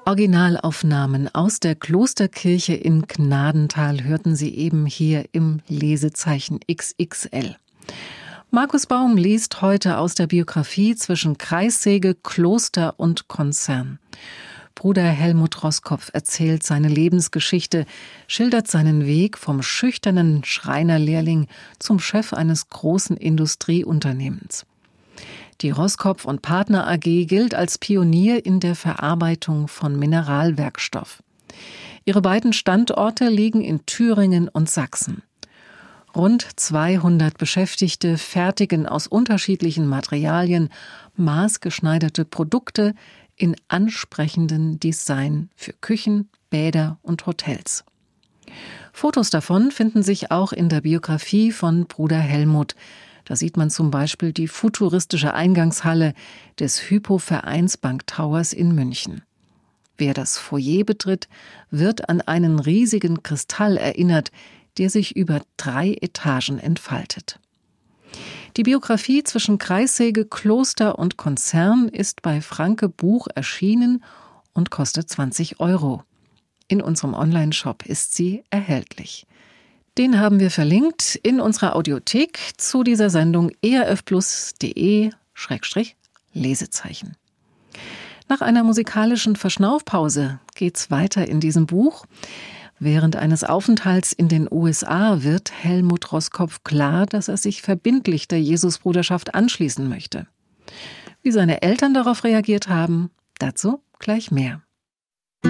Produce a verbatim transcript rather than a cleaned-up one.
Originalaufnahmen aus der Klosterkirche in Gnadenthal hörten Sie eben hier im Lesezeichen X X L. Markus Baum liest heute aus der Biografie Zwischen Kreissäge, Kloster und Konzern. Bruder Helmut Roskopf erzählt seine Lebensgeschichte, schildert seinen Weg vom schüchternen Schreinerlehrling zum Chef eines großen Industrieunternehmens. Die Roskopf und Partner A G gilt als Pionier in der Verarbeitung von Mineralwerkstoff. Ihre beiden Standorte liegen in Thüringen und Sachsen. Rund zweihundert Beschäftigte fertigen aus unterschiedlichen Materialien maßgeschneiderte Produkte in ansprechendem Design für Küchen, Bäder und Hotels. Fotos davon finden sich auch in der Biografie von Bruder Helmut. Da sieht man zum Beispiel die futuristische Eingangshalle des Hypo-Vereinsbank Towers in München. Wer das Foyer betritt, wird an einen riesigen Kristall erinnert, der sich über drei Etagen entfaltet. Die Biografie Zwischen Kreissäge, Kloster und Konzern ist bei Franke Buch erschienen und kostet zwanzig Euro. In unserem Onlineshop ist sie erhältlich. Den haben wir verlinkt in unserer Audiothek zu dieser Sendung erfplus.de Schrägstrich Lesezeichen. Nach einer musikalischen Verschnaufpause geht's weiter in diesem Buch. Während eines Aufenthalts in den U S A wird Helmut Roskopf klar, dass er sich verbindlich der Jesusbruderschaft anschließen möchte. Wie seine Eltern darauf reagiert haben, dazu gleich mehr.